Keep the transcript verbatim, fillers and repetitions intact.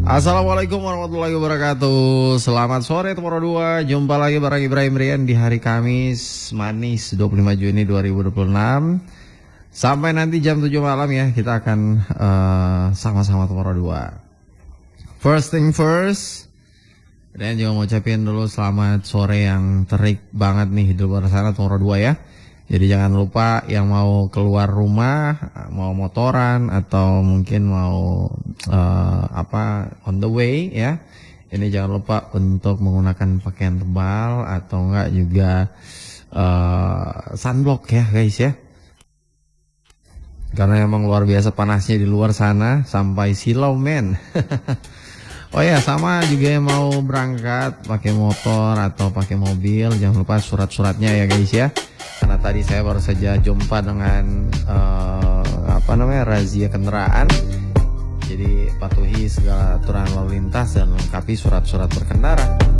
Assalamualaikum warahmatullahi wabarakatuh. Selamat sore Tomoro dua. Jumpa lagi bareng Ibrahim Rian di hari Kamis manis dua puluh lima Juni dua ribu dua puluh enam. Sampai nanti jam tujuh malam ya, kita akan uh, sama-sama Tomoro dua. First thing first, dan juga mau ucapin dulu selamat sore yang terik banget nih di luar sana Tomoro dua ya. Jadi jangan lupa yang mau keluar rumah, mau motoran atau mungkin mau uh, apa on the way ya. Ini jangan lupa untuk menggunakan pakaian tebal atau enggak juga uh, sunblock ya guys ya. Karena emang luar biasa panasnya di luar sana sampai silau men. Oh ya, sama juga yang mau berangkat pakai motor atau pakai mobil, jangan lupa surat-suratnya ya guys ya. Karena tadi saya baru saja jumpa dengan uh, apa namanya razia kendaraan. Jadi patuhi segala aturan lalu lintas dan lengkapi surat-surat berkendara.